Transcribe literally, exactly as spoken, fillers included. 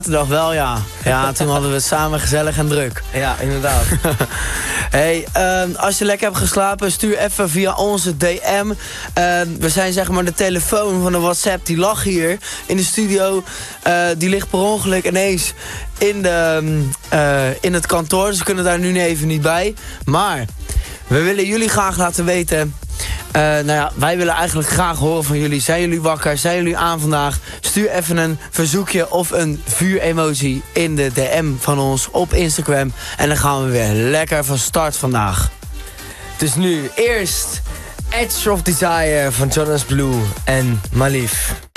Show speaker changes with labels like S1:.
S1: Zaterdag wel, ja. Ja, toen hadden we het samen gezellig en druk.
S2: Ja, inderdaad.
S1: Hey, um, als je lekker hebt geslapen, stuur even via onze D M. Uh, we zijn zeg maar de telefoon van de WhatsApp, die lag hier in de studio. Uh, die ligt per ongeluk ineens in, de, uh, in het kantoor, dus we kunnen daar nu even niet bij. Maar we willen jullie graag laten weten... Uh, nou ja, wij willen eigenlijk graag horen van jullie. Zijn jullie wakker? Zijn jullie aan vandaag? Stuur even een verzoekje of een vuuremoji in de D M van ons op Instagram. En dan gaan we weer lekker van start vandaag.
S2: Dus nu eerst Edge of Desire van Jonas Blue en Malif.